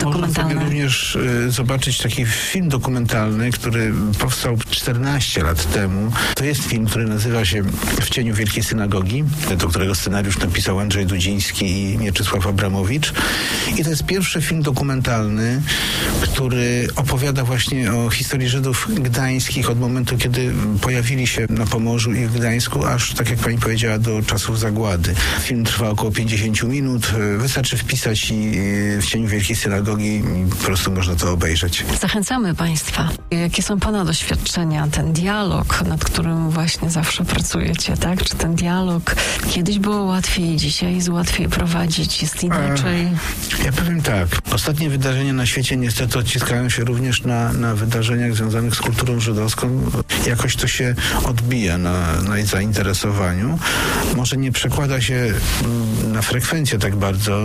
dokumentalne. Można sobie również zobaczyć taki film dokumentalny, który powstał 14 lat temu. To jest film, który nazywa się W cieniu Wielkiej Synagogi, do którego scenariusz napisał Andrzej Dudziński i Mieczysław Abramowicz. I to jest pierwszy film dokumentalny, który opowiada właśnie o historii Żydów gdańskich od momentu, kiedy pojawili się na Pomorzu i w Gdańsku, aż, tak jak pani powiedziała, do czasów zagłady. Film trwa około 50 minut. Wystarczy wpisać W cieniu Wielkiej Synagogi i po prostu można to obejrzeć. Zachęcamy Państwa. Jakie są Pana doświadczenia? Ten dialog, nad którym właśnie zawsze pracujecie, tak? Czy ten dialog kiedyś było łatwiej, dzisiaj jest łatwiej prowadzić, jest inaczej? Ja powiem tak. Ostatnie wydarzenia na świecie niestety odciskają się również na wydarzeniach związanych z kulturą żydowską. Jakoś to się odbija na zainteresowaniu. Może nie przekłada się na frekwencję tak bardzo,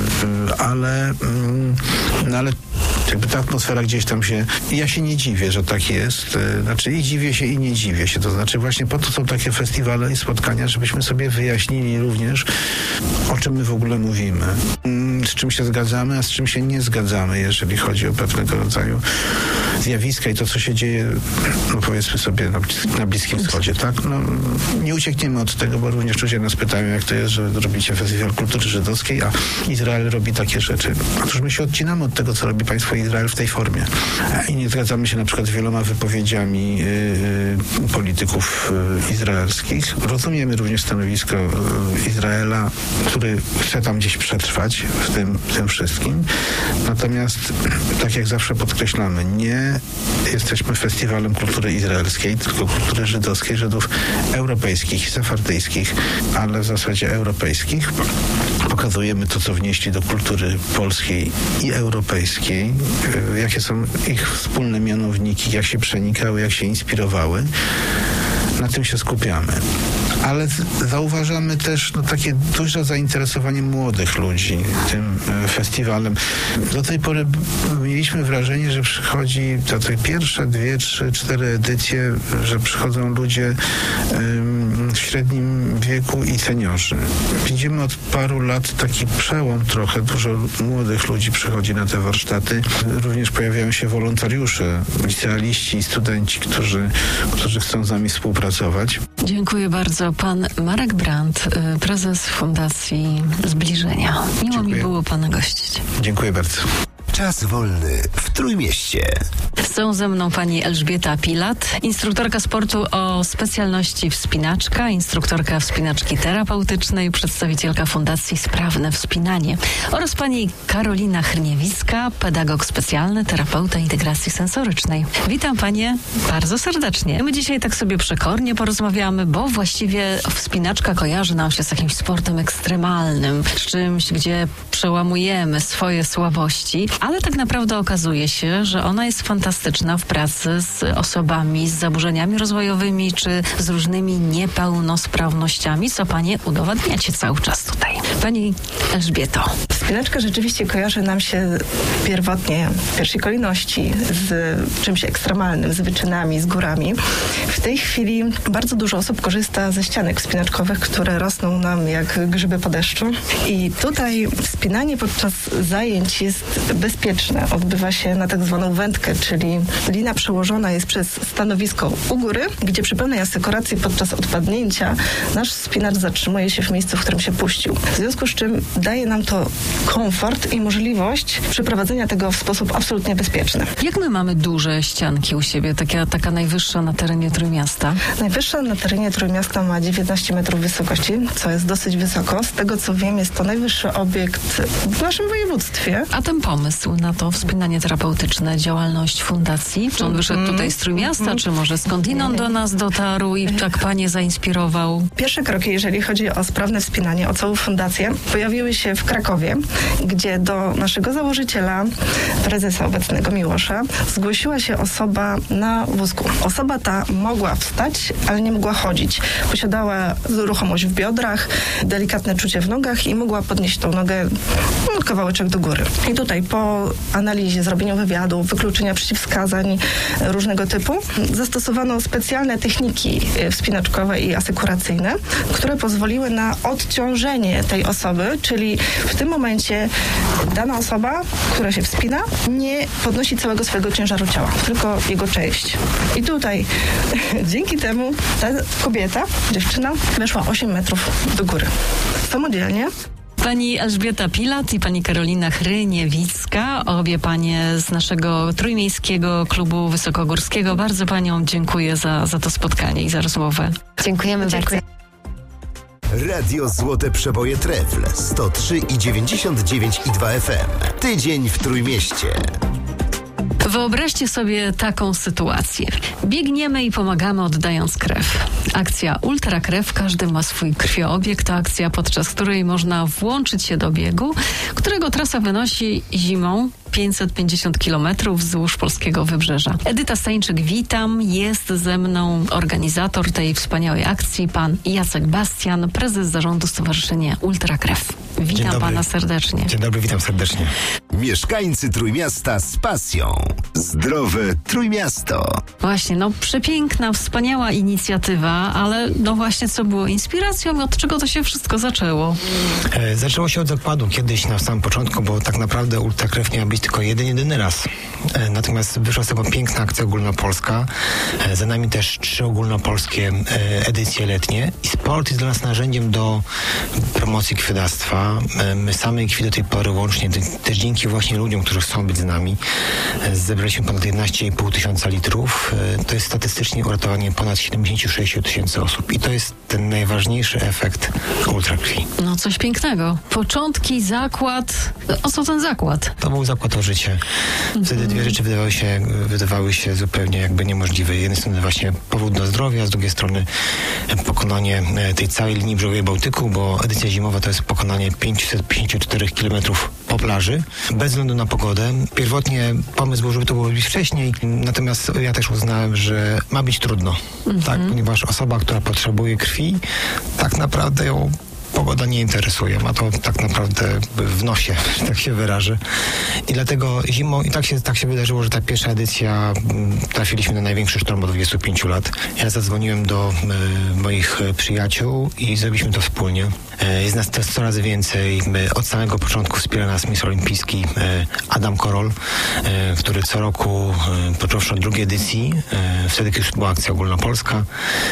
ale jakby ta atmosfera gdzieś tam się... Ja się nie dziwię, że tak jest. Znaczy i dziwię się i nie dziwię się. To znaczy właśnie po to są takie festiwale i spotkania, żebyśmy sobie wyjaśnili również, o czym my w ogóle mówimy. Z czym się zgadzamy, a z czym się nie zgadzamy, jeżeli chodzi o pewnego rodzaju zjawiska i to, co się dzieje, no powiedzmy sobie, na Bliskim Wschodzie, tak? No, nie uciekniemy od tego, bo również ludzie nas pytają, jak to jest, że robicie Festiwal Kultury Żydowskiej, a Izrael robi takie rzeczy. Otóż my się odcinamy od tego, co robi państwo Izrael w tej formie. I nie zgadzamy się na przykład z wieloma wypowiedziami polityków izraelskich. Rozumiemy również stanowisko Izraela, który chce tam gdzieś przetrwać w tym wszystkim. Natomiast, tak jak zawsze podkreślamy, nie jesteśmy festiwalem kultury izraelskiej, tylko kultury żydowskiej, Żydów europejskich i sefardyjskich, ale w zasadzie europejskich. Pokazujemy to, co wnieśli do kultury polskiej i europejskiej, jakie są ich wspólne mianowniki, jak się przenikały, jak się inspirowały. Na tym się skupiamy. Ale zauważamy też takie duże zainteresowanie młodych ludzi tym festiwalem. Do tej pory mieliśmy wrażenie, że przychodzi za te pierwsze 2, 3, 4 edycje, że przychodzą ludzie w średnim wieku i seniorzy. Widzimy od paru lat taki przełom trochę. Dużo młodych ludzi przychodzi na te warsztaty. Również pojawiają się wolontariusze, licealiści i studenci, którzy chcą z nami współpracować. Dziękuję bardzo. Pan Marek Brandt, prezes Fundacji Zbliżenia. Miło mi było Pana gościć. Dziękuję bardzo. Czas wolny w Trójmieście. Są ze mną pani Elżbieta Pilat, instruktorka sportu o specjalności wspinaczka, instruktorka wspinaczki terapeutycznej, przedstawicielka Fundacji Sprawne Wspinanie oraz pani Karolina Hrniewicka, pedagog specjalny, terapeuta integracji sensorycznej. Witam panie bardzo serdecznie. My dzisiaj tak sobie przekornie porozmawiamy, bo właściwie wspinaczka kojarzy nam się z jakimś sportem ekstremalnym, z czymś, gdzie przełamujemy swoje słabości, ale tak naprawdę okazuje się, że ona jest fantastyczna w pracy z osobami z zaburzeniami rozwojowymi czy z różnymi niepełnosprawnościami, co panie udowadniacie cały czas tutaj. Pani Elżbieto. Wspinaczka rzeczywiście kojarzy nam się pierwotnie, w pierwszej kolejności z czymś ekstremalnym, z wyczynami, z górami. W tej chwili bardzo dużo osób korzysta ze ścianek wspinaczkowych, które rosną nam jak grzyby po deszczu. I tutaj wspinanie podczas zajęć jest bezpieczne. Odbywa się na tak zwaną wędkę, czyli lina przełożona jest przez stanowisko u góry, gdzie przy pełnej asekuracji podczas odpadnięcia nasz wspinacz zatrzymuje się w miejscu, w którym się puścił. W związku z czym daje nam to komfort i możliwość przeprowadzenia tego w sposób absolutnie bezpieczny. Jak my mamy duże ścianki u siebie? Taka najwyższa na terenie Trójmiasta? Najwyższa na terenie Trójmiasta ma 19 metrów wysokości, co jest dosyć wysoko. Z tego co wiem, jest to najwyższy obiekt w naszym województwie. A ten pomysł na to wspinanie terapeutyczne, działalność fundacji, czy on wyszedł tutaj z Trójmiasta, czy może skądinąd do nas dotarł i tak panie zainspirował? Pierwsze kroki, jeżeli chodzi o sprawne wspinanie, o całą fundację, pojawiły się w Krakowie, gdzie do naszego założyciela, prezesa obecnego Miłosza, zgłosiła się osoba na wózku. Osoba ta mogła wstać, ale nie mogła chodzić. Posiadała ruchomość w biodrach, delikatne czucie w nogach i mogła podnieść tą nogę kawałeczek do góry. I tutaj po po analizie, zrobieniu wywiadu, wykluczenia przeciwwskazań różnego typu, zastosowano specjalne techniki wspinaczkowe i asekuracyjne, które pozwoliły na odciążenie tej osoby, czyli w tym momencie dana osoba, która się wspina, nie podnosi całego swojego ciężaru ciała, tylko jego część. I tutaj dzięki temu ta kobieta, dziewczyna, weszła 8 metrów do góry. Samodzielnie. Pani Elżbieta Pilat i pani Karolina Hryniewicka, obie panie z naszego Trójmiejskiego Klubu Wysokogórskiego. Bardzo paniom dziękuję za to spotkanie i za rozmowę. Dziękujemy bardzo. Radio Złote Przeboje Trefl 103,99,2 FM. Tydzień w Trójmieście. Wyobraźcie sobie taką sytuację. Biegniemy i pomagamy, oddając krew. Akcja Ultra Krew, każdy ma swój krwioobieg. To akcja, podczas której można włączyć się do biegu, którego trasa wynosi zimą 550 km wzdłuż polskiego wybrzeża. Edyta Stańczyk, witam. Jest ze mną organizator tej wspaniałej akcji, pan Jacek Bastian, prezes zarządu Stowarzyszenia Ultra Krew. Witam pana serdecznie. Dzień dobry, witam serdecznie. Mieszkańcy Trójmiasta z pasją. Zdrowe Trójmiasto. Właśnie, przepiękna, wspaniała inicjatywa, ale właśnie co było inspiracją i od czego to się wszystko zaczęło? Zaczęło się od zakładu kiedyś na samym początku, bo tak naprawdę Ultra Krew miała być tylko jedyny raz. Natomiast wyszła z tego piękna akcja ogólnopolska. Za nami też 3 ogólnopolskie edycje letnie. I sport jest dla nas narzędziem do promocji krwiodawstwa. My same krwi do tej pory łącznie, też dzięki właśnie ludziom, którzy chcą być z nami, zebraliśmy ponad 11,5 tysiąca litrów. To jest statystycznie uratowanie ponad 76 tysięcy osób. I to jest ten najważniejszy efekt ultrakrwi. Coś pięknego. Początki, zakład. O co ten zakład? To był zakład o życie. Wtedy dwie rzeczy wydawały się zupełnie jakby niemożliwe. Z jednej strony właśnie powrót do zdrowia, z drugiej strony pokonanie tej całej linii brzegowej Bałtyku, bo edycja zimowa to jest pokonanie 554 km po plaży, bez względu na pogodę. Pierwotnie pomysł był, żeby to było robić wcześniej, natomiast ja też uznałem, że ma być trudno, tak, ponieważ osoba, która potrzebuje krwi, tak naprawdę ją pogoda nie interesuje, ma to tak naprawdę w nosie, że tak się wyrażę. I dlatego zimą, i tak się wydarzyło, że ta pierwsza edycja trafiliśmy na największy sztorm od 25 lat. Ja zadzwoniłem do moich przyjaciół i zrobiliśmy to wspólnie. Jest nas też coraz więcej. Od samego początku wspiera nas mistrz olimpijski Adam Korol, który co roku, począwszy od drugiej edycji, wtedy już była akcja ogólnopolska,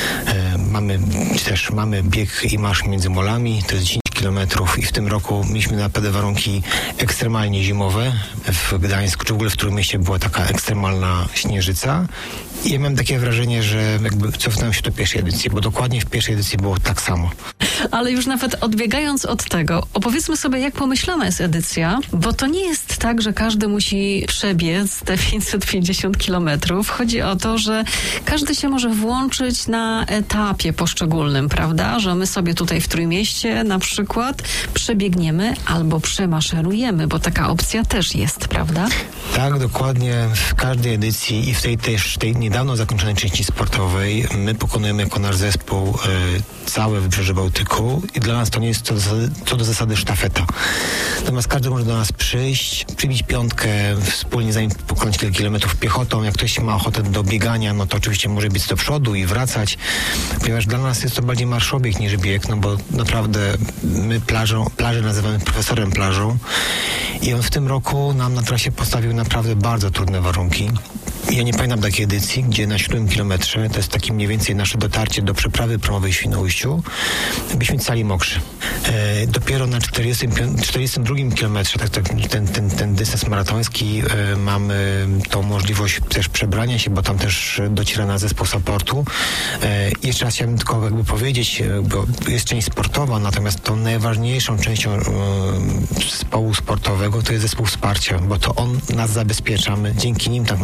mamy bieg i marsz między molami, to jest 10 kilometrów i w tym roku mieliśmy naprawdę warunki ekstremalnie zimowe. W Gdańsku, czy w ogóle w Trójmieście była taka ekstremalna śnieżyca. I ja miałem takie wrażenie, że jakby cofnąłem się do pierwszej edycji, bo dokładnie w pierwszej edycji było tak samo. Ale już nawet odbiegając od tego, opowiedzmy sobie, jak pomyślana jest edycja, bo to nie jest tak, że każdy musi przebiec te 550 kilometrów. Chodzi o to, że każdy się może włączyć na etapie poszczególnym, prawda? Że my sobie tutaj w Trójmieście na przykład przebiegniemy albo przemaszerujemy, bo taka opcja też jest, prawda? Tak, dokładnie. W każdej edycji i w tej niedawno zakończonej części sportowej my pokonujemy jako nasz zespół całe wybrzeże Bałtyku i dla nas to nie jest co do zasady sztafeta. Natomiast każdy może do nas przyjść, przybić piątkę, wspólnie zanim pokonać kilka kilometrów piechotą. Jak ktoś ma ochotę do biegania, to oczywiście może biec do przodu i wracać, ponieważ dla nas jest to bardziej marszobieg niż bieg, bo naprawdę my plażę nazywamy profesorem plażą i on w tym roku nam na trasie postawił naprawdę bardzo trudne warunki. Ja nie pamiętam takiej edycji, gdzie na 7 kilometrze, to jest takie mniej więcej nasze dotarcie do przeprawy promowej w Świnoujściu, byliśmy cali mokrzy. Dopiero na 42 kilometrze, ten dystans maratoński, mamy tą możliwość też przebrania się, bo tam też dociera na zespół supportu. Jeszcze raz chciałbym tylko powiedzieć, bo jest część sportowa, natomiast tą najważniejszą częścią zespołu sportowego to jest zespół wsparcia, bo to on nas zabezpiecza. My dzięki nim tak naprawdę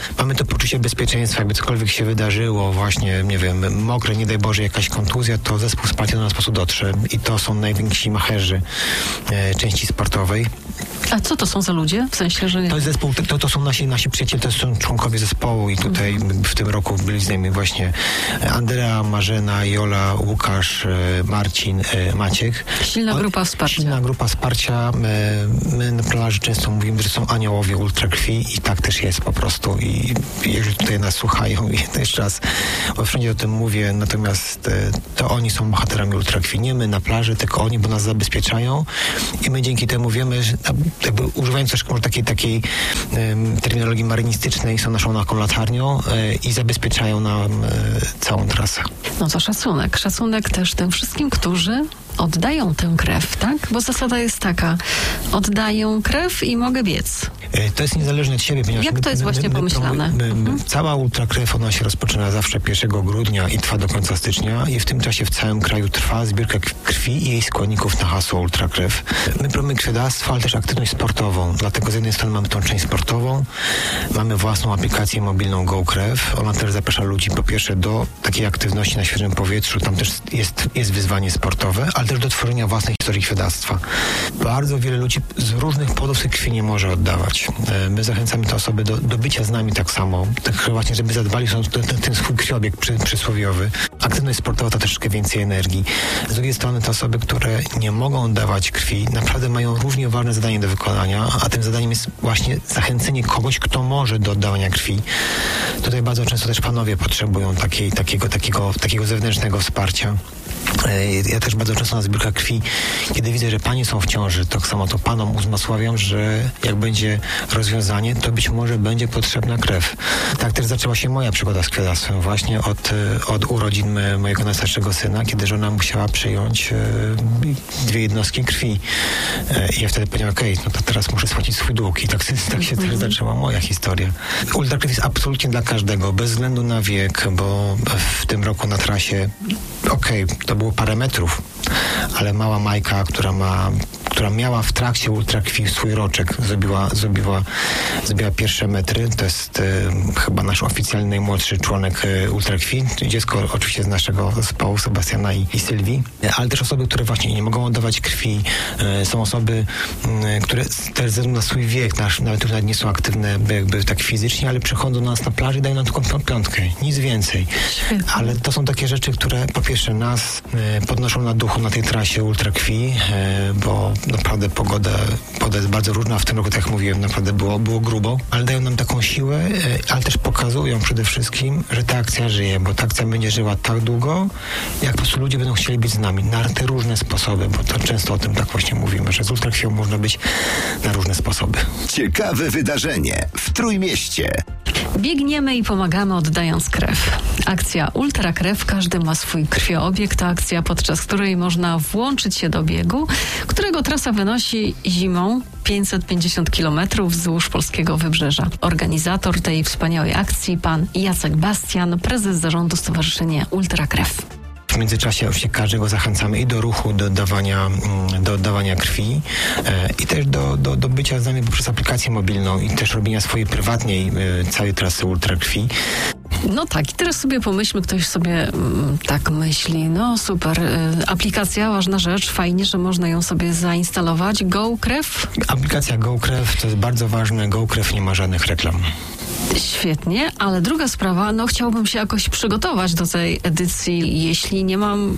mamy to poczucie bezpieczeństwa, jakby cokolwiek się wydarzyło, właśnie, nie wiem, mokre, nie daj Boże, jakaś kontuzja, to zespół wsparcia do nas po prostu dotrze i to są najwięksi macherzy części sportowej. A co to są za ludzie? W sensie, że... To jest zespół, to są nasi przyjaciele, to są członkowie zespołu i tutaj w tym roku byli z nami właśnie Andrea, Marzena, Jola, Łukasz, Marcin, Maciek. Silna grupa wsparcia. Silna grupa wsparcia. My na plaży często mówimy, że są aniołowie ultrakrwi i tak też jest po prostu. I jeżeli tutaj nas słuchają i jeszcze raz wszędzie o tym mówię, natomiast to oni są bohaterami ultrakrwi. Nie my na plaży, tylko oni, bo nas zabezpieczają i my dzięki temu wiemy, że jakby używając też może takiej terminologii marynistycznej, są naszą taką latarnią i zabezpieczają nam całą trasę. No to szacunek. Szacunek też tym wszystkim, którzy oddają tę krew, tak? Bo zasada jest taka, oddaję krew i mogę biec. To jest niezależne od siebie, ponieważ... Jak to jest właśnie pomyślane? Cała ultrakrew, ona się rozpoczyna zawsze 1 grudnia i trwa do końca stycznia i w tym czasie w całym kraju trwa zbiórka krwi i jej składników na hasło ultrakrew. My promujemy krwiodawstwo, ale też aktywność sportową, dlatego z jednej strony mamy tą część sportową, mamy własną aplikację mobilną GoKrew, ona też zaprasza ludzi po pierwsze do takiej aktywności na świeżym powietrzu, tam też jest wyzwanie sportowe, ale też do tworzenia własnej historii krwiodawstwa. Bardzo wiele ludzi z różnych powodów tej krwi nie może oddawać. My zachęcamy te osoby do bycia z nami tak samo, tak właśnie, żeby zadbali o ten swój krwiobieg przysłowiowy. Aktywność sportowa to troszeczkę więcej energii. Z drugiej strony te osoby, które nie mogą oddawać krwi, naprawdę mają równie ważne zadanie do wykonania, a tym zadaniem jest właśnie zachęcenie kogoś, kto może do oddawania krwi. Tutaj bardzo często też panowie potrzebują takiego zewnętrznego wsparcia. Ja też bardzo często na zbiórkach krwi, kiedy widzę, że panie są w ciąży, tak samo to panom uzmysławiam, że jak będzie rozwiązanie, to być może będzie potrzebna krew. Tak też zaczęła się moja przygoda z krwiodawstwem właśnie od urodzin mojego najstarszego syna, kiedy żona musiała przyjąć 2 jednostki krwi. I ja wtedy powiedziałem, no to teraz muszę spłacić swój dług. I tak się też zaczęła moja historia. Ultrakrew jest absolutnie dla każdego, bez względu na wiek, bo w tym roku na trasie to było parę metrów, ale mała Majka, która miała w trakcie ultrakrwi swój roczek, zrobiła pierwsze metry. To jest chyba nasz oficjalny najmłodszy członek ultrakrwi. Dziecko oczywiście z naszego zespołu, Sebastiana i Sylwii, ale też osoby, które właśnie nie mogą oddawać krwi. Są osoby, które też ze względu na swój wiek, nawet nie są aktywne jakby tak fizycznie, ale przychodzą do nas na plaży i dają nam taką piątkę. Nic więcej. Ale to są takie rzeczy, które po pierwsze nas podnoszą na duchu na tej trasie ultrakrwi, bo naprawdę pogoda jest bardzo różna. W tym roku, tak jak mówiłem, naprawdę było grubo, ale dają nam taką siłę, ale też pokazują przede wszystkim, że ta akcja żyje, bo ta akcja będzie żyła tak długo, jak po prostu ludzie będą chcieli być z nami na te różne sposoby, bo to często o tym tak właśnie mówimy, że z ultrakrwią można być na różne sposoby. Ciekawe wydarzenie w Trójmieście. Biegniemy i pomagamy, oddając krew. Akcja Ultrakrew, każdy ma swój krwioobieg. To akcja, podczas której można włączyć się do biegu, którego trasa wynosi zimą 550 km wzdłuż polskiego wybrzeża. Organizator tej wspaniałej akcji, pan Jacek Bastian, prezes zarządu Stowarzyszenia Ultrakrew. W międzyczasie oczywiście każdego zachęcamy i do ruchu, do oddawania krwi i też do bycia z nami poprzez aplikację mobilną i też robienia swojej prywatnej całej trasy ultrakrwi. No tak, i teraz sobie pomyślmy, ktoś sobie tak myśli, no super, aplikacja, ważna rzecz, fajnie, że można ją sobie zainstalować. GoKrew? Aplikacja GoKrew to jest bardzo ważne, GoKrew nie ma żadnych reklam. Świetnie, ale druga sprawa, chciałbym się jakoś przygotować do tej edycji, jeśli nie mam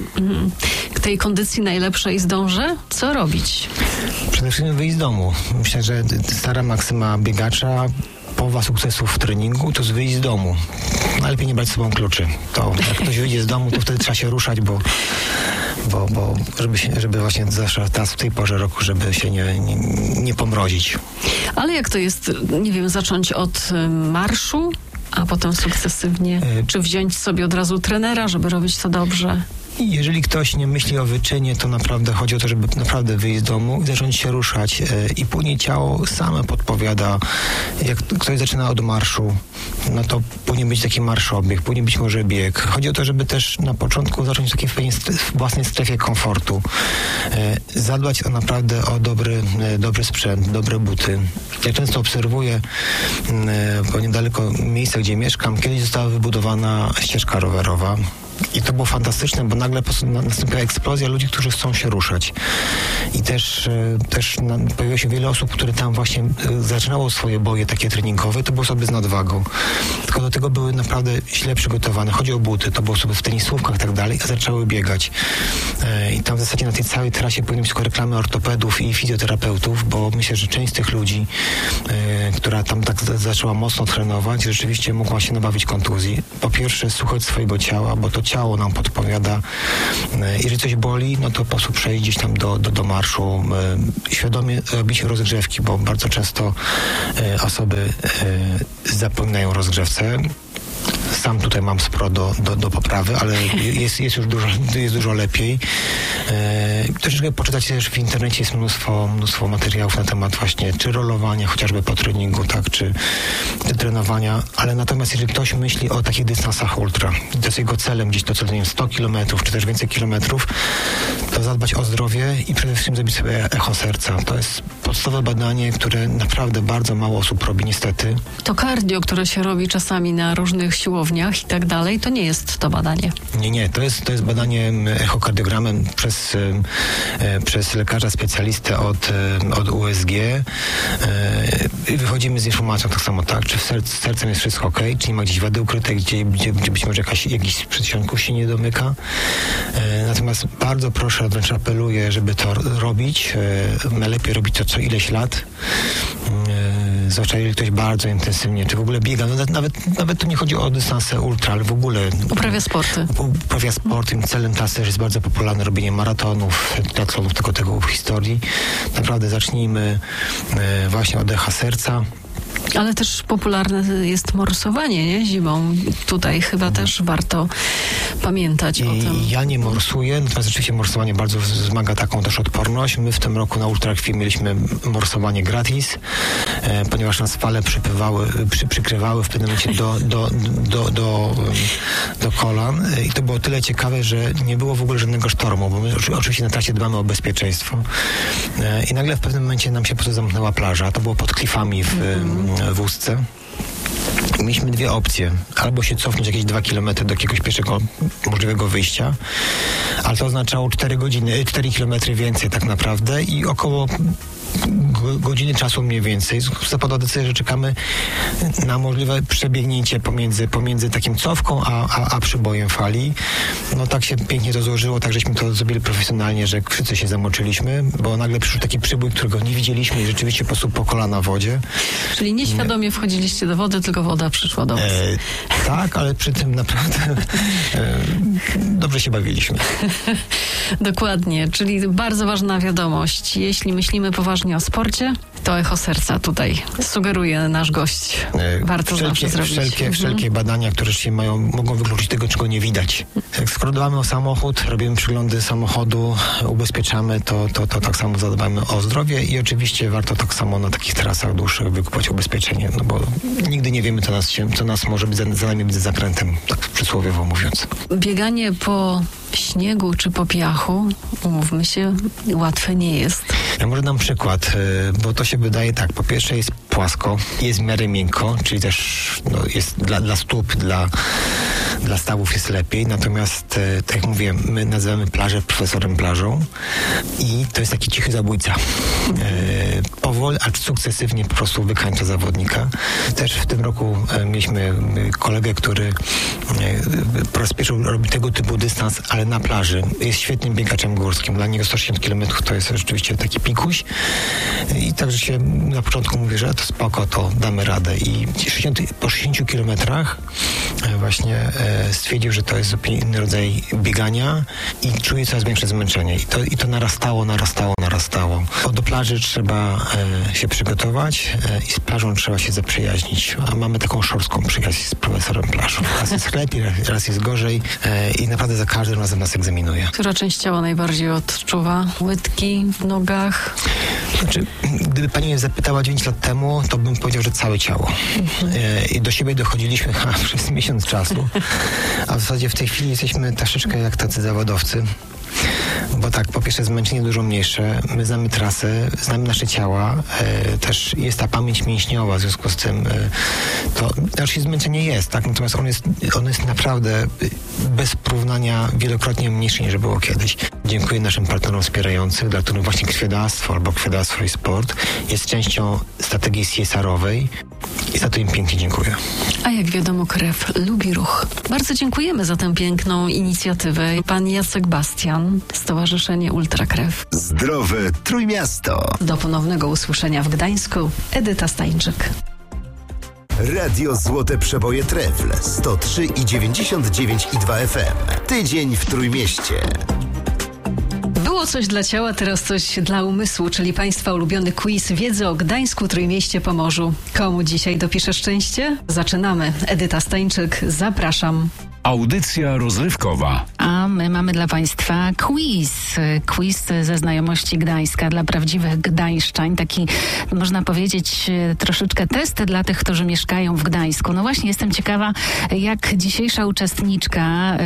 tej kondycji najlepszej, zdążę? Co robić? Przede wszystkim wyjść z domu. Myślę, że stara maksyma biegacza, połowa sukcesów w treningu to jest wyjść z domu. Najlepiej nie brać z sobą kluczy. To jak ktoś wyjdzie z domu, to wtedy trzeba się ruszać, bo żeby właśnie zawsze teraz w tej porze roku, żeby się nie pomrozić. Ale jak to jest, nie wiem, zacząć od marszu, a potem sukcesywnie, czy wziąć sobie od razu trenera, żeby robić to dobrze? Jeżeli ktoś nie myśli o wyczynie, to naprawdę chodzi o to, żeby naprawdę wyjść z domu i zacząć się ruszać i później ciało same podpowiada. Jak ktoś zaczyna od marszu, no to powinien być taki marszobieg, powinien być może bieg. Chodzi o to, żeby też na początku zacząć w takiej własnej strefie komfortu. Zadbać naprawdę o dobry sprzęt, dobre buty. Ja często obserwuję niedaleko miejsca, gdzie mieszkam, kiedyś została wybudowana ścieżka rowerowa. I to było fantastyczne, bo nagle nastąpiła eksplozja ludzi, którzy chcą się ruszać. I też pojawiło się wiele osób, które tam właśnie zaczynało swoje boje takie treningowe. To były osoby z nadwagą. Tylko do tego były naprawdę źle przygotowane. Chodzi o buty, to były osoby w tenisówkach i tak dalej, a zaczęły biegać. I tam w zasadzie na tej całej trasie powinny być tylko reklamy ortopedów i fizjoterapeutów, bo myślę, że część z tych ludzi, która tam tak zaczęła mocno trenować, rzeczywiście mogła się nabawić kontuzji. Po pierwsze, słuchać swojego ciała, bo to ciało nam podpowiada. Jeżeli coś boli, no to po prostu przejść gdzieś tam do marszu. Świadomie robić rozgrzewki, bo bardzo często osoby zapominają o rozgrzewce. Sam tutaj mam sporo do poprawy, ale jest już dużo lepiej. Troszeczkę poczytać też w internecie jest mnóstwo materiałów na temat właśnie czy rolowania, chociażby po treningu, tak, czy trenowania, ale natomiast jeżeli ktoś myśli o takich dystansach ultra, to jest jego celem gdzieś doceleniem 100 km, czy też więcej kilometrów, to zadbać o zdrowie i przede wszystkim zrobić sobie echo serca. To jest podstawowe badanie, które naprawdę bardzo mało osób robi niestety. To cardio, które się robi czasami na różnych siłowniach i tak dalej, to nie jest to badanie. Nie, to jest badanie echokardiogramem przez lekarza specjalistę od USG. Wychodzimy z informacją tak samo, tak, czy z sercem jest wszystko ok, czy nie ma gdzieś wady ukrytej, gdzie być może jakiś przedsionków się nie domyka. Natomiast bardzo proszę, wręcz apeluję, żeby to robić. Najlepiej robić to co ileś lat. Zwłaszcza jeżeli ktoś bardzo intensywnie, czy w ogóle biega. No nawet tu nie chodzi o dystanse ultra, ale w ogóle uprawia sporty. Uprawia sport. Tym celem teraz też jest bardzo popularne robienie maratonów, triatlonów, tego w historii. Naprawdę zacznijmy właśnie od echa serca. Ale też popularne jest morsowanie, nie? Zimą. Tutaj chyba też warto pamiętać o tym. Ja nie morsuję, natomiast rzeczywiście morsowanie bardzo wzmaga taką też odporność. My w tym roku na Ultrakrwi mieliśmy morsowanie gratis, ponieważ nas fale przykrywały w pewnym momencie do kolan i to było tyle ciekawe, że nie było w ogóle żadnego sztormu, bo my oczywiście na trasie dbamy o bezpieczeństwo. I nagle w pewnym momencie nam się po prostu zamknęła plaża. To było pod klifami w Ustce. Mieliśmy dwie opcje. Albo się cofnąć jakieś 2 km do jakiegoś pierwszego możliwego wyjścia, ale to oznaczało 4 km więcej tak naprawdę i około godziny czasu mniej więcej. Zapadła decyzja, że czekamy na możliwe przebiegnięcie pomiędzy takim cofką a przybojem fali. No tak się pięknie to złożyło, tak żeśmy to zrobili profesjonalnie, że wszyscy się zamoczyliśmy, bo nagle przyszedł taki przybój, którego nie widzieliśmy i rzeczywiście po prostu po kolana w wodzie. Czyli nieświadomie wchodziliście do wody, tylko woda przyszła do was. Tak, ale przy tym naprawdę dobrze się bawiliśmy. Dokładnie, czyli bardzo ważna wiadomość. Jeśli myślimy poważnie o sporcie, to echo serca tutaj sugeruje nasz gość. Warto zawsze zrobić. Wszelkie badania, które się mogą wykluczyć tego, czego nie widać. Skoro dbamy o samochód, robimy przeglądy samochodu, ubezpieczamy, to tak samo zadbamy o zdrowie i oczywiście warto tak samo na takich trasach dłuższych wykupować ubezpieczenie, no bo nigdy nie wiemy, co nas może być za nami być zakrętem, tak przysłowiowo mówiąc. Bieganie po śniegu czy po piachu, umówmy się, łatwe nie jest. Ja może dam przykład, bo to się wydaje tak, po pierwsze jest płasko, jest w miarę miękko, czyli też jest dla stóp, dla stawów jest lepiej, natomiast tak jak mówiłem, my nazywamy plażę profesorem plażą i to jest taki cichy zabójca. Powoli, a sukcesywnie po prostu wykańcza zawodnika. Też w tym roku mieliśmy kolegę, który po raz pierwszy robi tego typu dystans, ale na plaży. Jest świetnym biegaczem górskim. Dla niego 160 km to jest rzeczywiście taki pikuś. I także się na początku mówi, że to spoko, to damy radę. I po 60 kilometrach właśnie stwierdził, że to jest zupełnie inny rodzaj biegania i czuje coraz większe zmęczenie. I to narastało. Bo do plaży trzeba się przygotować i z plażą trzeba się zaprzyjaźnić. A mamy taką szorstką przyjaźń z profesorem plażą. Raz jest lepiej, raz jest gorzej i naprawdę za każdym razem nas egzaminuje. Która część ciała najbardziej odczuwa? Łydki w nogach? Znaczy, gdyby pani mnie zapytała 9 lat temu, to bym powiedział, że całe ciało. I do siebie dochodziliśmy przez miesiąc czasu. A w zasadzie w tej chwili jesteśmy troszeczkę jak tacy zawodowcy. Bo tak, po pierwsze zmęczenie dużo mniejsze, my znamy trasę, znamy nasze ciała, też jest ta pamięć mięśniowa, w związku z tym to znaczy zmęczenie jest, tak, natomiast on jest naprawdę bez porównania wielokrotnie mniejszy niż było kiedyś. Dziękuję naszym partnerom wspierającym, dla których właśnie krwiodawstwo albo krwiodawstwo i sport jest częścią strategii CSR-owej i za to im pięknie dziękuję. A jak wiadomo, krew lubi ruch. Bardzo dziękujemy za tę piękną inicjatywę. Pan Jacek Bastian, Stowarzyszenie Ultrakrew. Zdrowe Trójmiasto. Do ponownego usłyszenia w Gdańsku. Edyta Stańczyk. Radio Złote Przeboje Trefl 103,99,2 FM. Tydzień w Trójmieście. Było coś dla ciała, teraz coś dla umysłu, czyli Państwa ulubiony quiz wiedzy o Gdańsku, Trójmieście, Pomorzu. Komu dzisiaj dopisze szczęście? Zaczynamy. Edyta Stańczyk, zapraszam. Audycja rozrywkowa. A my mamy dla Państwa quiz ze znajomości Gdańska dla prawdziwych gdańszczań. Taki, można powiedzieć, troszeczkę test dla tych, którzy mieszkają w Gdańsku. No właśnie, jestem ciekawa, jak dzisiejsza uczestniczka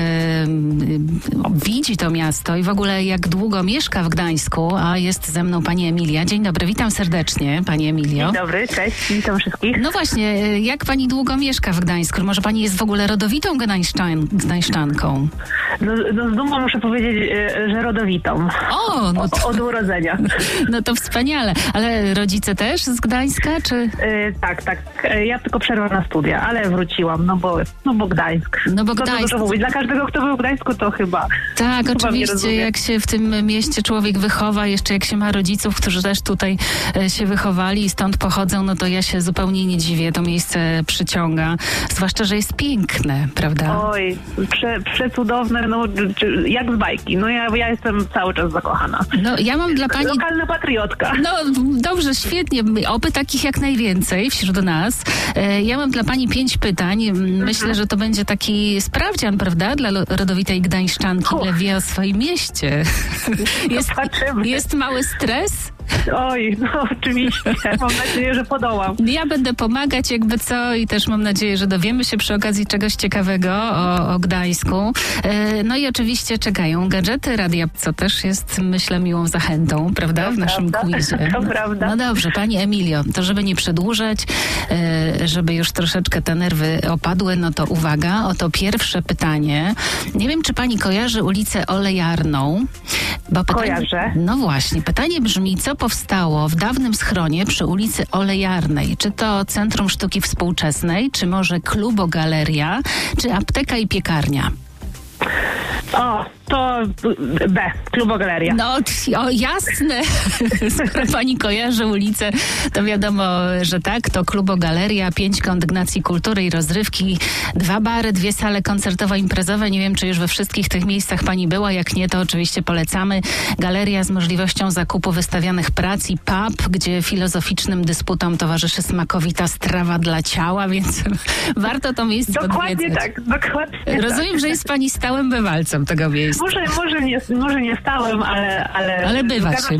widzi to miasto i w ogóle jak długo mieszka w Gdańsku, a jest ze mną pani Emilia. Dzień dobry, witam serdecznie, pani Emilio. Dzień dobry, cześć, witam wszystkich. No właśnie, jak pani długo mieszka w Gdańsku? Może pani jest w ogóle rodowitą gdańszczanką? No z dumą muszę powiedzieć, że rodowitą. O, no to, od urodzenia. No to wspaniale. Ale rodzice też z Gdańska, czy? Tak. Ja tylko przerwę na studia, ale wróciłam, no bo Gdańsk. No bo to Gdańsk. dużo mówić. Dla każdego, kto był w Gdańsku, to chyba. Tak, chyba oczywiście, jak się w tym mieście człowiek wychowa, jeszcze jak się ma rodziców, którzy też tutaj się wychowali i stąd pochodzą, no to ja się zupełnie nie dziwię. To miejsce przyciąga. Zwłaszcza, że jest piękne, prawda? Oj, przecudowne, no jak z bajki. No ja jestem cały czas zakochana. No ja mam dla pani... Lokalna patriotka. No dobrze, świetnie. Oby takich jak najwięcej wśród nas. Ja mam dla pani 5 pytań. Myślę, że to będzie taki sprawdzian, prawda? Dla rodowitej gdańszczanki, ile wie o swoim mieście. Jest mały stres? Oj, no oczywiście. Mam nadzieję, że podołam. Ja będę pomagać jakby co i też mam nadzieję, że dowiemy się przy okazji czegoś ciekawego o Gdańsku. No i oczywiście czekają gadżety radia, co też jest, myślę, miłą zachętą, prawda, w naszym quizie. To prawda. No dobrze, pani Emilio, to żeby nie przedłużać, żeby już troszeczkę te nerwy opadły, no to uwaga, oto pierwsze pytanie. Nie wiem, czy pani kojarzy ulicę Olejarną? Bo Kojarzę. No właśnie, pytanie brzmi, co powstało w dawnym schronie przy ulicy Olejarnej? Czy to Centrum Sztuki Współczesnej, czy może Klubogaleria, czy apteka i piekarnia? O, to B, Klubogaleria. No, jasne. Skoro pani kojarzy ulicę, to wiadomo, że tak, to Klubogaleria, 5 kondygnacji kultury i rozrywki, 2 bary, 2 sale koncertowo-imprezowe. Nie wiem, czy już we wszystkich tych miejscach pani była. Jak nie, to oczywiście polecamy. Galeria z możliwością zakupu wystawianych prac i pub, gdzie filozoficznym dysputom towarzyszy smakowita strawa dla ciała, więc warto to miejsce Dokładnie odwiedzać. tak, dokładnie Rozumiem, że jest pani stałym bywalcem tego miejsca. Może nie stałem, ale bywa się.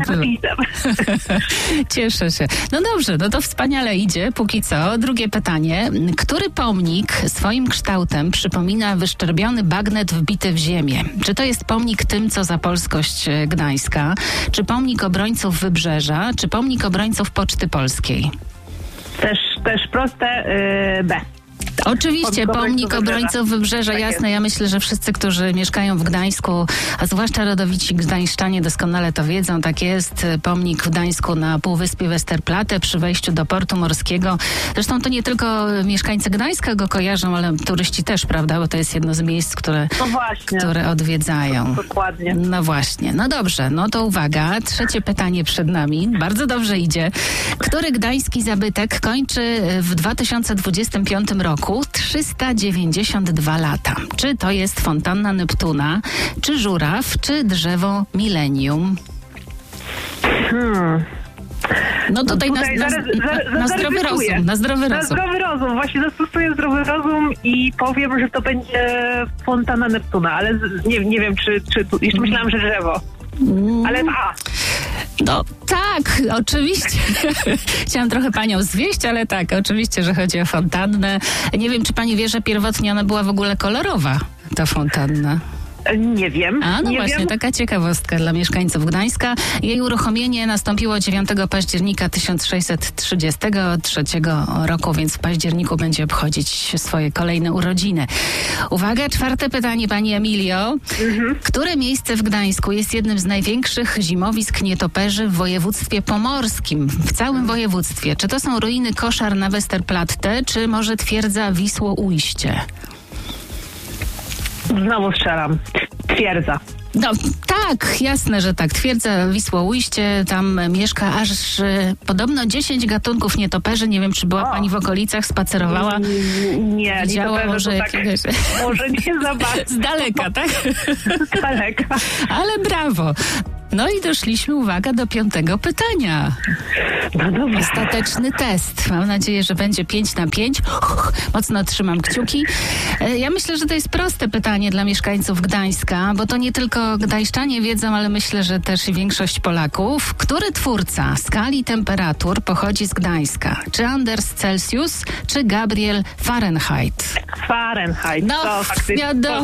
Cieszę się. No dobrze, no to wspaniale idzie, póki co. Drugie pytanie. Który pomnik swoim kształtem przypomina wyszczerbiony bagnet wbity w ziemię? Czy to jest pomnik tym, co za polskość Gdańska? Czy pomnik obrońców Wybrzeża? Czy pomnik obrońców Poczty Polskiej? Też proste, B. Oczywiście, pomnik obrońców Wybrzeża, tak jasne. Ja myślę, że wszyscy, którzy mieszkają w Gdańsku, a zwłaszcza rodowici gdańszczanie doskonale to wiedzą, tak jest. Pomnik w Gdańsku na półwyspie Westerplatte przy wejściu do portu morskiego. Zresztą to nie tylko mieszkańcy Gdańska go kojarzą, ale turyści też, prawda? Bo to jest jedno z miejsc, które odwiedzają. Dokładnie. No właśnie. No dobrze, no to uwaga. Trzecie pytanie przed nami. Bardzo dobrze idzie. Który gdański zabytek kończy w 2025 roku roku 392 lata. Czy to jest fontanna Neptuna, czy żuraw, czy drzewo milenium? No tutaj na zdrowy rozum. Na zdrowy rozum. Właśnie zastosuję zdrowy rozum i powiem, że to będzie fontanna Neptuna, ale nie wiem, czy jeszcze myślałam, że drzewo. Ale No tak, oczywiście. Chciałam trochę panią zwieść, ale tak, oczywiście, że chodzi o fontannę. Nie wiem, czy pani wie, że pierwotnie ona była w ogóle kolorowa, ta fontanna. Nie wiem. No właśnie, taka ciekawostka dla mieszkańców Gdańska. Jej uruchomienie nastąpiło 9 października 1633 roku, więc w październiku będzie obchodzić swoje kolejne urodziny. Uwaga, 4. pytanie, pani Emilio. Które miejsce w Gdańsku jest jednym z największych zimowisk nietoperzy w województwie pomorskim? W całym województwie. Czy to są ruiny Koszar na Westerplatte, czy może twierdza Wisłoujście? Znowu strzelam. Twierdza. No tak, jasne, że tak. Twierdza Wisłoujście, tam mieszka aż podobno 10 gatunków nietoperzy. Nie wiem, czy była pani w okolicach, spacerowała? Nie, widziała może tak, jakiegoś... Może nie za bardzo. Z daleka, tak? Z daleka. Ale brawo. No i doszliśmy, uwaga, do 5. pytania. No dobra. Ostateczny test. Mam nadzieję, że będzie 5 na 5. Mocno trzymam kciuki. Ja myślę, że to jest proste pytanie dla mieszkańców Gdańska, bo to nie tylko gdańszczanie wiedzą, ale myślę, że też i większość Polaków. Który twórca skali temperatur pochodzi z Gdańska? Czy Anders Celsius, czy Gabriel Fahrenheit? Fahrenheit. No, wiadomo.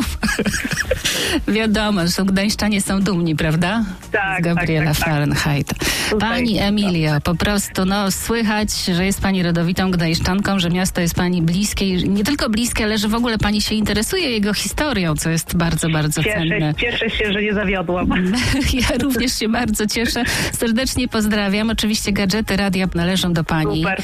Wiadomo, że gdańszczanie są dumni, prawda? Tak, z Gabriela Fahrenheita. Pani Emilio, po prostu słychać, że jest pani rodowitą gdańszczanką, że miasto jest pani bliskie i nie tylko bliskie, ale że w ogóle pani się interesuje jego historią, co jest bardzo, bardzo cenne. Cieszę się, że nie zawiodłam. Ja również się bardzo cieszę. Serdecznie pozdrawiam. Oczywiście gadżety radia należą do pani. Super.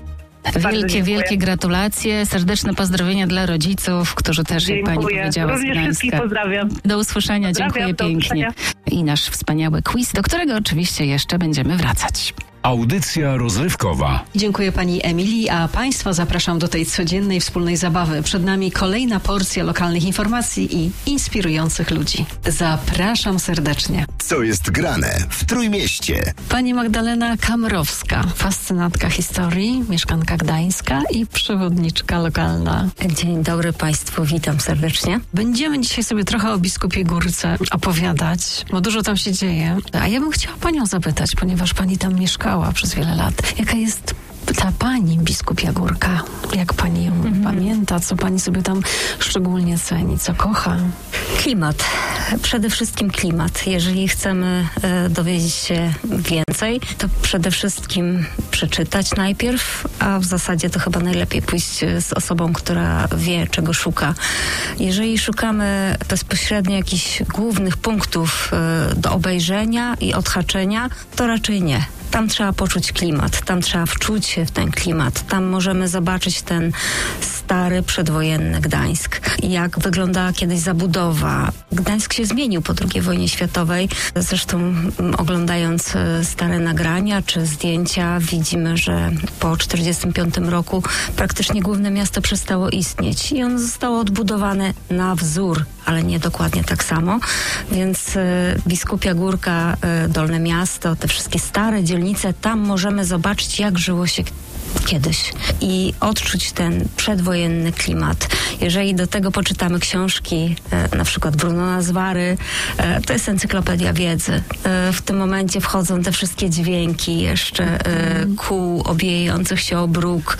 Wielkie gratulacje, serdeczne pozdrowienia dla rodziców, którzy też, jak pani powiedziała, również wszystkich pozdrawiam. Do usłyszenia, dziękuję pięknie. I nasz wspaniały quiz, do którego oczywiście jeszcze będziemy wracać. Audycja rozrywkowa. Dziękuję pani Emilii, a państwa zapraszam do tej codziennej wspólnej zabawy. Przed nami kolejna porcja lokalnych informacji i inspirujących ludzi. Zapraszam serdecznie. Co jest grane w Trójmieście? Pani Magdalena Kamrowska, fascynatka historii, mieszkanka Gdańska i przewodniczka lokalna. Dzień dobry państwu, witam serdecznie. Będziemy dzisiaj sobie trochę o Biskupiej Górce opowiadać, bo dużo tam się dzieje. A ja bym chciała panią zapytać, ponieważ pani tam mieszkała przez wiele lat. Jaka jest ta pani Biskupia Górka? Jak pani ją pamięta? Co pani sobie tam szczególnie ceni? Co kocha? Klimat. Przede wszystkim klimat. Jeżeli chcemy dowiedzieć się więcej, to przede wszystkim przeczytać najpierw, a w zasadzie to chyba najlepiej pójść z osobą, która wie, czego szuka. Jeżeli szukamy bezpośrednio jakichś głównych punktów do obejrzenia i odhaczenia, to raczej nie. Tam trzeba poczuć klimat, tam trzeba wczuć się w ten klimat. Tam możemy zobaczyć ten stary, przedwojenny Gdańsk. Jak wyglądała kiedyś zabudowa. Gdańsk się zmienił po II wojnie światowej. Zresztą oglądając stare nagrania czy zdjęcia, widzimy, że po 1945 roku praktycznie główne miasto przestało istnieć. I ono zostało odbudowane na wzór, ale nie dokładnie tak samo. Więc Biskupia Górka, Dolne Miasto, te wszystkie stare dzielnice, tam możemy zobaczyć, jak żyło się kiedyś i odczuć ten przedwojenny klimat. Jeżeli do tego poczytamy książki, na przykład Bruno Nazwary, to jest encyklopedia wiedzy. W tym momencie wchodzą te wszystkie dźwięki jeszcze kół obijających się o bruk,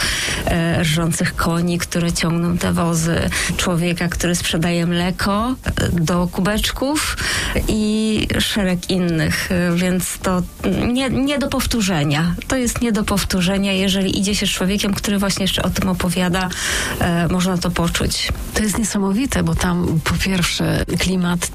rżących koni, które ciągną te wozy, człowieka, który sprzedaje mleko do kubeczków i szereg innych, więc to nie do powtórzenia. To jest nie do powtórzenia, jeżeli idzie się z człowiekiem, który właśnie jeszcze o tym opowiada, można to poczuć. To jest niesamowite, bo tam po pierwsze klimat tych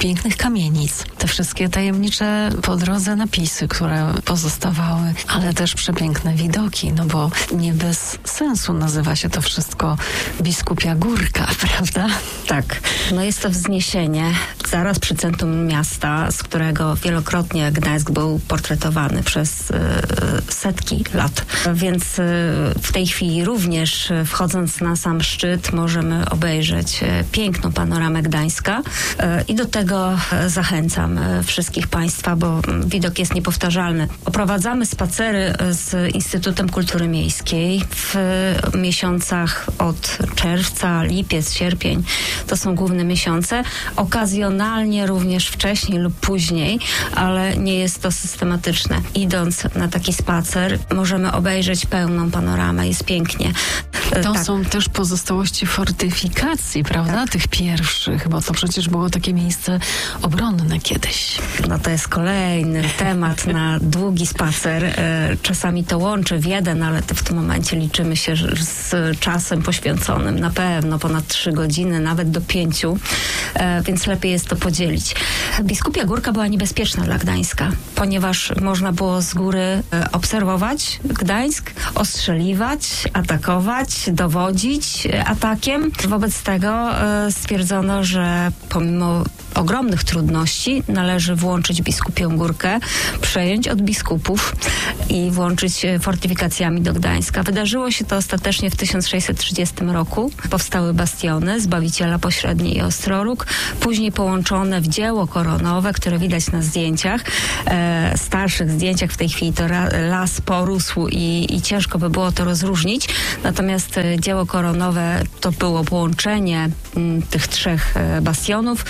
pięknych kamienic, te wszystkie tajemnicze po drodze napisy, które pozostawały, ale też przepiękne widoki, no bo nie bez sensu nazywa się to wszystko Biskupia Górka, prawda? Tak. No jest to wzniesienie zaraz przy centrum miasta, z którego wielokrotnie Gdańsk był portretowany przez setki lat. Więc w tej chwili również wchodząc na sam szczyt możemy obejrzeć piękną panoramę Gdańska i do tego zachęcam wszystkich Państwa, bo widok jest niepowtarzalny. Oprowadzamy spacery z Instytutem Kultury Miejskiej w miesiącach od czerwca, lipiec, sierpień. To są główne miesiące. Okazjonalnie również wcześniej lub później, ale nie jest to systematyczne. Idąc na taki spacer możemy obejrzeć pełną panoramę. Jest pięknie. To są też pozostałości fortyfikacji, prawda? Tak. Tych pierwszych, bo to przecież było takie miejsce obronne kiedyś. No to jest kolejny temat na długi spacer. Czasami to łączy w jeden, ale w tym momencie liczymy się z czasem poświęconym na pewno ponad 3 godziny, nawet do 5, więc lepiej jest to podzielić. Biskupia Górka była niebezpieczna dla Gdańska, ponieważ można było z góry obserwować Gdańsk, ostrzeliwać, atakować, dowodzić atakiem. Wobec tego stwierdzono, że pomimo ogromnych trudności należy włączyć Biskupię Górkę, przejąć od biskupów i włączyć fortyfikacjami do Gdańska. Wydarzyło się to ostatecznie w 1630 roku. Powstały bastiony Zbawiciela Pośredni i Ostroróg, później połączone w dzieło koronowe, które widać na zdjęciach, starszych zdjęciach. W tej chwili to las porósł i ciężko by było to rozróżnić. Natomiast dzieło koronowe to było połączenie tych 3 bastionów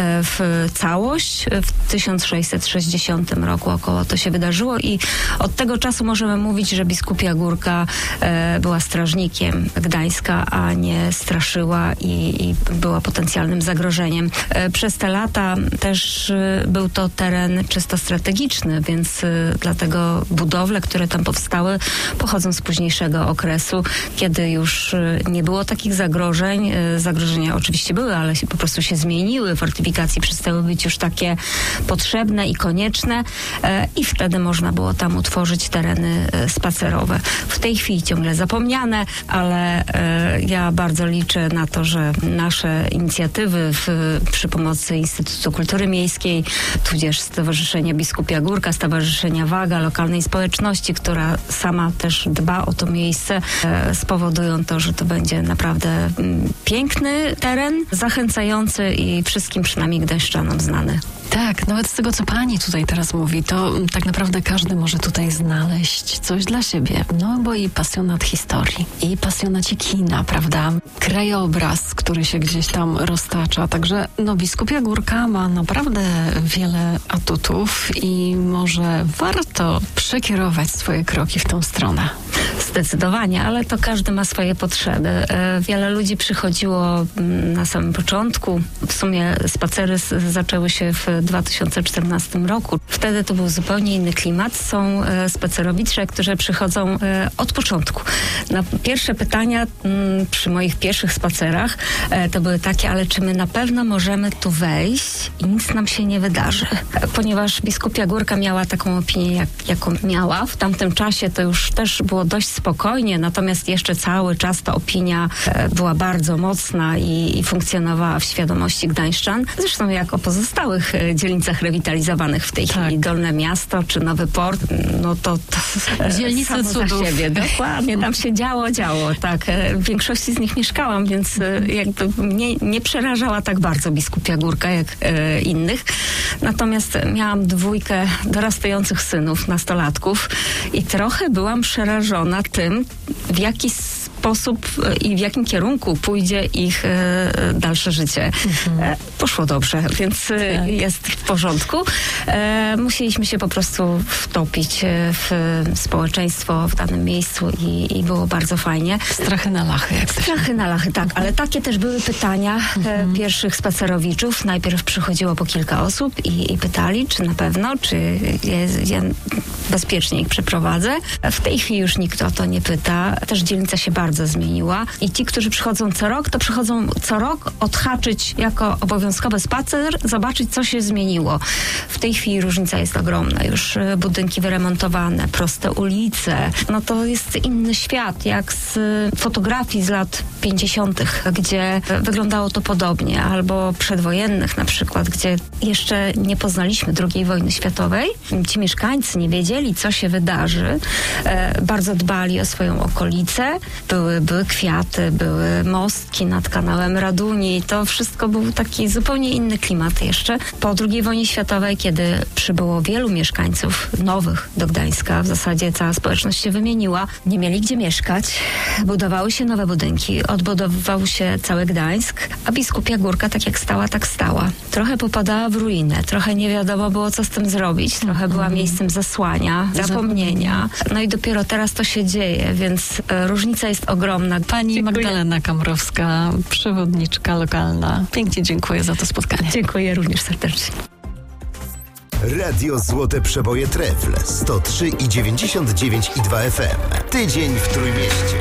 w całość. W 1660 roku około to się wydarzyło i od tego czasu możemy mówić, że Biskupia Górka była strażnikiem Gdańska, a nie straszyła i była potencjalnym zagrożeniem. Przez te lata też był to teren czysto strategiczny, więc dlatego budowle, które tam powstały, pochodzą z późniejszego okresu, kiedy już nie było takich zagrożeń. Zagrożenia oczywiście były, ale po prostu się zmieniły. Fortyfikacje przestały być już takie potrzebne i konieczne i wtedy można było tam utworzyć tereny spacerowe. W tej chwili ciągle zapomniane, ale ja bardzo liczę na to, że nasze inicjatywy przy pomocy Instytutu Kultury Miejskiej, tudzież Stowarzyszenia Biskupia Górka, Stowarzyszenia Waga, lokalnej społeczności, która sama też dba o to miejsce, spowodują to, że to będzie naprawdę piękny teren, zachęcający i wszystkim, przynajmniej gdańszczanom, znany. Tak, nawet z tego, co pani tutaj teraz mówi, to tak naprawdę każdy może tutaj znaleźć coś dla siebie. No bo i pasjonat historii, i pasjonaci kina, prawda? Krajobraz, który się gdzieś tam roztacza. Także Biskupia Górka ma naprawdę wiele atutów i może warto przekierować swoje kroki w tą stronę. Zdecydowanie, ale to każdy ma swoje potrzeby. Wiele ludzi przychodziło na samym początku. W sumie spacery zaczęły się w 2014 roku. Wtedy to był zupełnie inny klimat. Są spacerowicze, którzy przychodzą od początku. Na pierwsze pytania przy moich pierwszych spacerach to były takie, ale czy my na pewno możemy tu wejść i nic nam się nie wydarzy? Ponieważ Biskupia Górka miała taką opinię, jaką miała. W tamtym czasie to już też było dość spokojnie, natomiast jeszcze cały czas ta opinia była bardzo mocna i funkcjonowała w świadomości gdańszczan. Zresztą jak o pozostałych dzielnicach rewitalizowanych w tej chwili. Dolne Miasto czy Nowy Port, no to dzielnice cudów. Za siebie. Dokładnie, tam się działo, tak. W większości z nich mieszkałam, więc jakby mnie nie przerażała tak bardzo Biskupia Górka jak innych. Natomiast miałam 2 dorastających synów, nastolatków i trochę byłam przerażona tym, w jaki sposób i w jakim kierunku pójdzie ich dalsze życie. Poszło dobrze, więc jest w porządku. Musieliśmy się po prostu wtopić w społeczeństwo w danym miejscu i było bardzo fajnie. Strachy na lachy. Strachy na lachy, tak. Ale takie też były pytania pierwszych spacerowiczów. Najpierw przychodziło po kilka osób i pytali, czy na pewno, czy ja bezpiecznie ich przeprowadzę. W tej chwili już nikt o to nie pyta. Też dzielnica się bardzo bardzo zmieniła. I ci, którzy przychodzą co rok, to przychodzą co rok odhaczyć jako obowiązkowy spacer, zobaczyć, co się zmieniło. W tej chwili różnica jest ogromna. Już budynki wyremontowane, proste ulice. No to jest inny świat, jak z fotografii z lat 50., gdzie wyglądało to podobnie, albo przedwojennych na przykład, gdzie jeszcze nie poznaliśmy II wojny światowej. Ci mieszkańcy nie wiedzieli, co się wydarzy. Bardzo dbali o swoją okolicę. Były kwiaty, były mostki nad kanałem Raduni. To wszystko był taki zupełnie inny klimat jeszcze. Po II wojnie światowej, kiedy przybyło wielu mieszkańców nowych do Gdańska, w zasadzie cała społeczność się wymieniła, nie mieli gdzie mieszkać, budowały się nowe budynki, odbudowywał się cały Gdańsk, a Biskupia Górka tak jak stała, tak stała. Trochę popadała w ruinę, trochę nie wiadomo było, co z tym zrobić, trochę była miejscem zasłania, zapomnienia. No i dopiero teraz to się dzieje, więc różnica jest ogromna. Pani Magdalena Kamrowska, przewodniczka lokalna. Pięknie dziękuję za to spotkanie. Dziękuję również serdecznie. Radio Złote Przeboje Trefl 103,99 i 2 FM. Tydzień w Trójmieście.